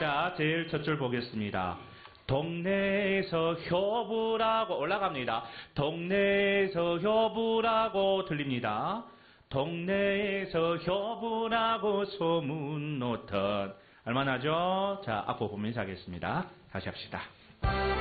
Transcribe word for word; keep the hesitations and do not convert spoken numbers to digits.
자, 제일 첫 줄 보겠습니다. 동네에서 효부라고 올라갑니다. 동네에서 효부라고 들립니다. 동네에서 효부라고 소문 놓던 얼마나죠? 자, 앞부 보면서 하겠습니다. 다시 합시다.